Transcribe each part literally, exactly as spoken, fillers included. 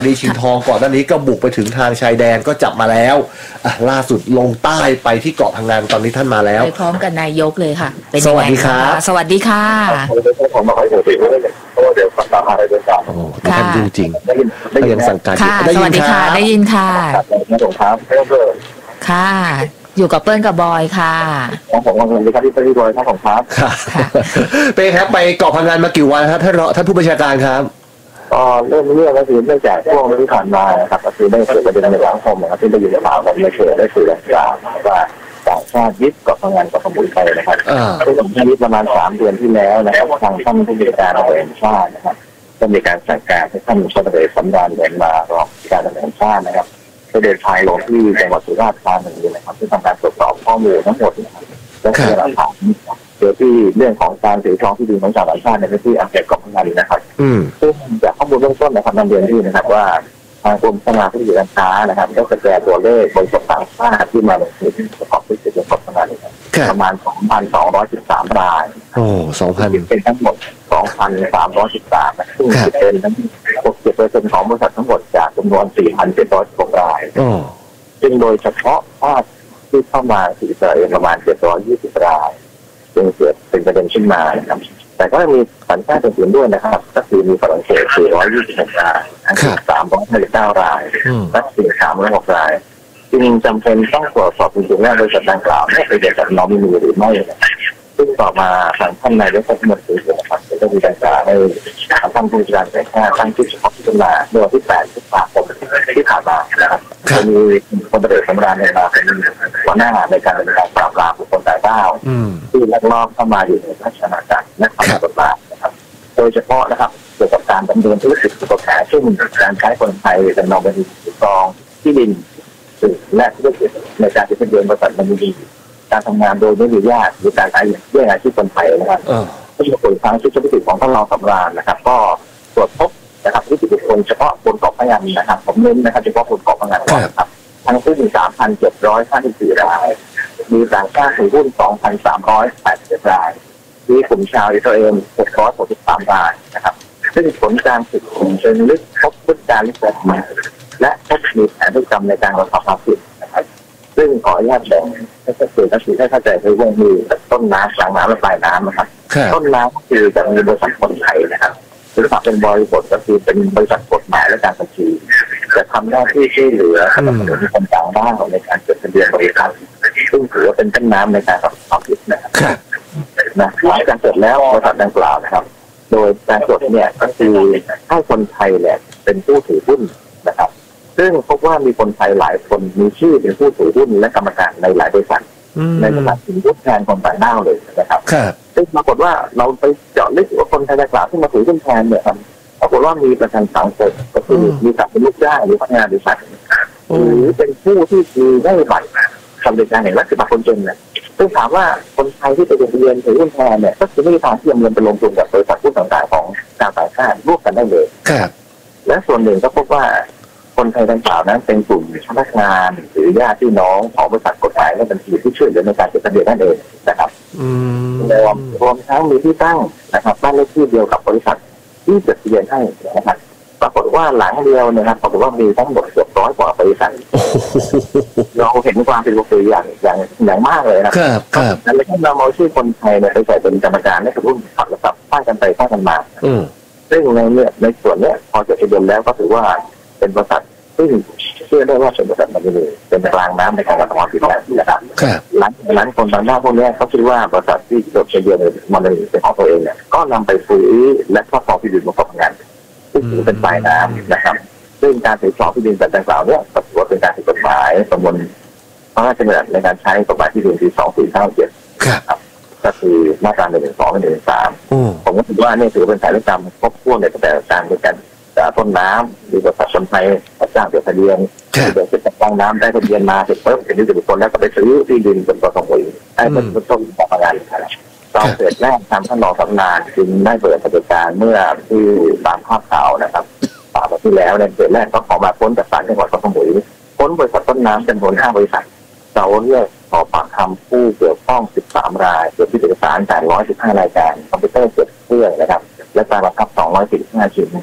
ดีชิงทองก่อนหน้านี้ก็บุกไปถึงทางชายแดนก็จับมาแล้วล่าสุดลงใต้ไปที่เกาะพังงานตอนนี้ท่านมาแล้วไปพร้อมกับนายกเลยค่ะสวัสดีครับสวัสดีค่ะผมมาขอโทษทีเพราะว่าเดี๋ยวฟังตามอะไรเดินตามโอ้ท่านจริงๆได้ยังสั่งการค่ะสวัสดีค่ะได้ยินค่ะครับค่ะอยู่กับเปิ้ลกับบอยค่ะของผมวันนี้ครับที่เปิ้ลบอยครับของครับเป็นครับไปเกาะพังงานมากี่วันครับท่านท่านผู้บัญชาการครับก็เริ่มเรื่องก็คือเนื่องจากช่วงที่ผ่านมาครับก็คือได้เกิดประเด็นในสังคมนะครับที่ได้อยู่ในข่าวผมได้เชื่อได้สื่อต่างๆว่าต่างชาติยึดเกาะพังงานเกาะสมุยไปนะครับซึ่งผมยึดประมาณสามเดือนที่แล้วนะครับทางท่านผู้บัญชาการตำรวจแห่งชาตินะครับได้มีการสั่งการให้ท่านพลตำรวจสำราญแสงมารองผู้การตำรวจแห่งชาตินะครับได้เดินทางลงที่จังหวัดสุราษฎร์ธานีนะครับที่ทำการตรวจสอบข้อมูลทั้งหมดและพยานหลักฐานเกี่ยวกับเรื่องของการถือครองที่ดินของชาวต่างชาติในพื้นที่อ่าวเกาะพังงานนะครับซึ่งจากข้อมูลเบื้องต้นนะครับนำเรียนที่นะครับว่าทางกรมพัฒนาธุรกิจการค้านะครับได้สแกนตัวเลขบริษัทต่างชาติที่มาลงทุนประกอบธุรกิจในเกาะพังงานประมาณ สองพันสองร้อยสิบสาม รายโอ้ สองพันเป็นทั้งหมด สองพันสามร้อยสิบสาม ซึ่งเป็นทั้ง หกสิบเปอร์เซ็นต์ ของบริษัททั้งหมดจากจำนวน สี่พันเจ็ดร้อยสิบหก รายซึ่งโดยเฉพาะภาคที่เข้ามาที่อิสราเอลประมาณเจ็ดร้อยยี่สิบ รายจึงเกิดเป็นประเด็นขึ้นมานะครับแต่ก็มีสัญชาติอื่นๆด้วยนะครับก็คือมีฝรั่งเศสสี่ร้อยยี่สิบหก รายอังกฤษสามร้อยห้าสิบเก้ารายรัสเซียสามร้อยหกรายจึงจำเป็นต้องตรวจสอบจริงๆว่าบริษัทดังกล่าวไม่เป็นบริษัทนอมินีหรือไม่ซึ่งต่อมาทางท่านนายกรัฐมนตรีนะครับได้มีการสั่งให้ท่านผู้ว่าการแห่งชาติตั้งชุดเฉพาะพิจารณาเมื่อวันที่แปดพฤษภาคมที่ผ่านมานะครับจะมีพลตำรวจสำราญแสงมาเป็นหัวหน้าในการดำเนินการปราบปรามบุคคลต่างด้าวที่ลักลอบเข้ามาอยู่ในราชอาณาจักรและทำกฎหมายนะครับโดยเฉพาะนะครับเกี่ยวกับการดำเนินธุรกิจผิดกฎหมายเช่นการใช้คนไทยเป็นนอมินีถือครองที่ดินและธุรกิจในการจดทะเบียนบริษัทนอมินีการทำงานโดยไม่มีญาติหรือการใช้แย่งอาชีพคนไทยนะครับที่ปรากฏทางชุดธุรกิจของท่านรองสำราญนะครับก็ตรวจพบนะครับนิติบุคคลเฉพาะบนเกาะพังงานนะครับผมเน้นนะครับเฉพาะบนเกาะพังงานนะครับทั้งสิ้น สามพันเจ็ดร้อยห้าสิบสี่ รายมีต่างชาติถือหุ้น สองพันสามร้อยแปดสิบเอ็ด รายมีกลุ่มชาวอิสราเอลหกร้อยหกสิบสาม รายนะครับซึ่งผลการสืบสวนเชิงลึกพบพฤติการลิขสิทธิ์และพบมีแผนพฤติกรรมในการกระทำความผิดนะครับซึ่งขออนุญาตแบ่งให้ชัดเจนก็คือให้เข้าใจคือว่ามีต้นน้ำกลางน้ำและปลายน้ำนะครับต้นน้ำก็คือจะมีบริษัทคนไทยนะครับหรือถ้าเป็นบริษัทก็คือเป็นบริษัทกฎหมายและการบัญชีจะทำหน้าที่ช่วยเหลือสนับสนุนคนต่างด้าวในการจดทะเบียนบริษัทซึ่งถือว่าเป็นต้นน้ำในการกระทำความผิดนะครับนะหลังจากเสร็จแล้วบริษัทดังกล่าวนะครับโดยการจดเนี่ยก็คือให้คนไทยเนี่ยเป็นผู้ถือหุ้นนะครับซึ่งพบว่ามีคนไทยหลายคนมีชื่อเป็นผู้ถือหุ้นและกรรมการในหลายบริษัทในตลาดถือหุ้นแทนคนต่างด้าวเลยนะครับซึ่งปรากฏว่าเราไปเจาะลึกว่าคนไทยดังกล่าวที่มาถือหุ้นแทนเนี่ยครับปรากฏว่ามีประกันสังคมก็คือมีศักดิ์เป็นลูกจ้างหรือพนักงานบริษัทหรือเป็นผู้ที่มีได้บัตรสำเร็จงานแห่งรัฐบาลคนจนเนี่ยซึ่งถามว่าคนไทยที่ไปลงทะเบียนถือหุ้นแทนเนี่ยก็คือไม่มีทางที่จะเงินไปลงทุนกับบริษัทหุ้นต่างๆของชาวต่างชาติร่วมกันได้เลยและส่วนหนึ่งก็พบว่าคนไทยดังกล่าวนั้นเป็นกลุ่มพนักงานหรือญาติพี่น้องของบริษัทกฎหมายและบัญชีที่ช่วยเหลือในการจดทะเบียนนั่นเองนะครับรวมรวมทั้งมีที่ตั้งนะครับบ้านเลขที่เดียวกับบริษัทที่จดทะเบียนให้นะครับปรากฏว่าหลังเดียวนะครับปรากฏว่ามีทั้งหมดเกือบร้อยกว่าบริษัทเราเห็นความเป็นตัวอย่างอย่างอย่างมากเลยนะครับแล้วก็เราเอาชื่อคนไทยเนี่ยไปใส่เป็นกรรมการในกลุ่มขับและขับป้ายกันไปป้ายกันมาซึ่งในเนี่ยในส่วนเนี้ยพอจดทะเบียนแล้วก็ถือว่าเป็นบริษัทซึ่งเชื่อได้ว่าเป็นบริษัทนอมินีเป็นกลางน้ำในการกระทำความผิดนะครับหลังหลังคนต่างด้าวพวกนี้เขาคิดว่าบริษัทที่จดทะเบียนนอมินีเป็นของตัวเองเนี่ยก็นำไปซื้อและครอบครองที่ดินมาประกอบงานซึ่งถือเป็นปลายน้ำนะครับซึ่งการถือครองที่ดินแบบดังกล่าวเนี่ยถือว่าเป็นการผิดกฎหมายประมวลพระราชบัญญัติในการใช้กฎหมายที่ดินปีสองสี่เก้าเจ็ดครับก็คือมาตราหนึ่งหนึ่งสองหนึ่งหนึ่งสามผมก็ถือว่านี่ถือเป็นสายกรรมครบถ้วนในตั้งแต่การในการจากต้นน้ำหรือบริษัทคนไทยจ้างเดือดทะเบียนเดือดจะตั้งน้ำได้ทะเบียนมาเสร็จปุ๊บเป็นนิติบุคคลแล้วก็ไปซื้อที่ดินเป็นตัวสมุยให้เป็นต้นของงานเราเสร็จแรกทำท่านรองสำนักจึงได้เปิดปฏิบัติการเมื่อที่ตามภาพข่าวนะครับป่าที่แล้วเนี่ยเสร็จแรกก็ขอมาพ้นจากศาลจังหวัดสมุยพ้นบริษัทต้นน้ำจำนวนห้าบริษัทเราเรียกขอปากคำผู้เกี่ยวข้องสิบสามรายเกี่ยวกับเอกสารแปดร้อยสิบห้ารายการคอมพิวเตอร์เจ็ดเครื่องนะครับและการบังคับสองร้อยสี่สิบห้าชิ้น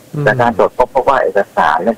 จากการตรวจพบเพราะว่าเอกสาร